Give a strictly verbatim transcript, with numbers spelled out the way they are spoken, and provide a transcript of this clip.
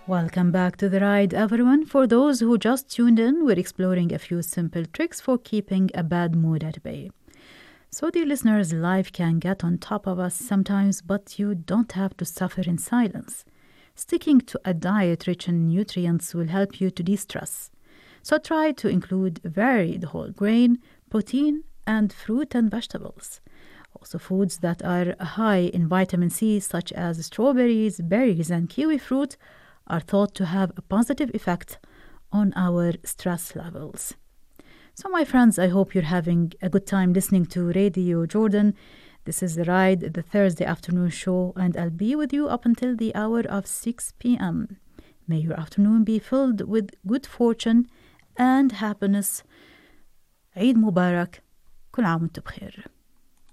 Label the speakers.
Speaker 1: Welcome back to The Ride, everyone. For those who just tuned in, we're exploring a few simple tricks for keeping a bad mood at bay. So, dear listeners, life can get on top of us sometimes, but you don't have to suffer in silence. Sticking to a diet rich in nutrients will help you to de-stress. So try to include varied whole grain, protein, and fruit and vegetables. Also, foods that are high in vitamin C, such as strawberries, berries, and kiwi fruit, are thought to have a positive effect on our stress levels. So, my friends, I hope you're having a good time listening to Radio Jordan. This is The Ride, the Thursday afternoon show, and I'll be with you up until the hour of six p.m. May your afternoon be filled with good fortune and happiness. Eid Mubarak. كل عام وانتم بخير.